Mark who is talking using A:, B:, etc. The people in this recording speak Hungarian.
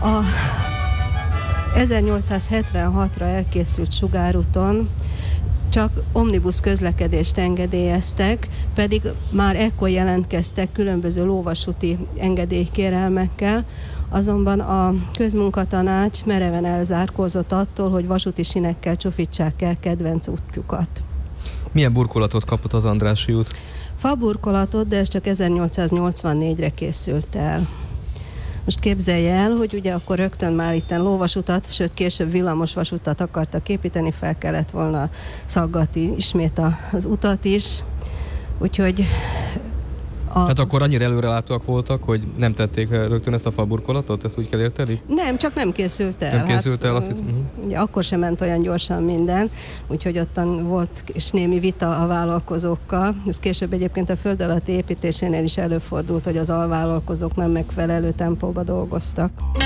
A: A 1876-ra elkészült sugárúton csak omnibus közlekedést engedélyeztek, pedig már ekkor jelentkeztek különböző lóvasúti engedélykérelmekkel, azonban a közmunkatanács mereven elzárkózott attól, hogy vasúti sinekkel csúfítsák el kedvenc útjukat.
B: Milyen burkolatot kapott az Andrássy út?
A: Faburkolatot, de ez csak 1884-re készült el. Most képzelje el, hogy ugye akkor rögtön már itten lóvasutat, sőt később villamosvasutat akartak építeni, fel kellett volna szaggatni ismét az utat is, úgyhogy...
B: Tehát akkor annyira előrelátóak voltak, hogy nem tették rögtön ezt a faburkolatot? Ezt úgy kell érteni?
A: Nem, csak nem készült el.
B: Nem készült el, azt
A: ugye akkor sem ment olyan gyorsan minden, úgyhogy ottan volt és némi vita a vállalkozókkal. Ez később egyébként a föld alatti építésénél is előfordult, hogy az alvállalkozók nem megfelelő tempóba dolgoztak.